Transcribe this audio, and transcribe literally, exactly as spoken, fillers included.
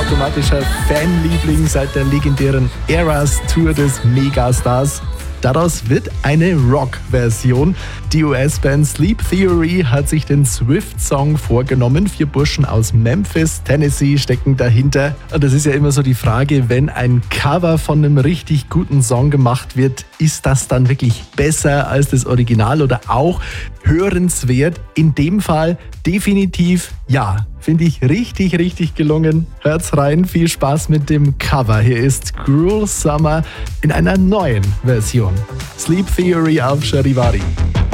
automatischer Fanliebling seit der legendären Eras Tour des Megastars. Daraus wird eine Rock-Version. Die U S-Band Sleep Theory hat sich den Swift-Song vorgenommen. Vier Burschen aus Memphis, Tennessee stecken dahinter. Und das ist ja immer so die Frage, wenn ein Cover von einem richtig guten Song gemacht wird, ist das dann wirklich besser als das Original oder auch hörenswert? In dem Fall definitiv ja. Finde ich richtig, richtig gelungen. Hört's rein, viel Spaß mit dem Cover. Hier ist Cruel Summer in einer neuen Version. Sleep Theory auf Charivari.